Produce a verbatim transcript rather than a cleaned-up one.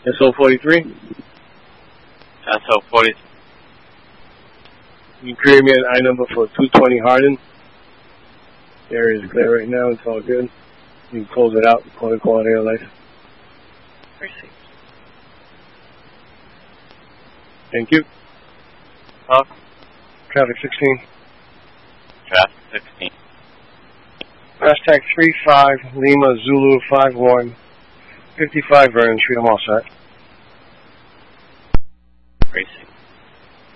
S O forty-three? S O forty-three. You can create me an I number for two twenty Hardin. The area is clear right now. It's all good. You can close it out. Call it quality of life. Received. Thank you. Talk. Traffic sixteen. Traffic sixteen. Hashtag three five Lima Zulu five one fifty-five Vernon Street. I'm all set. Racing.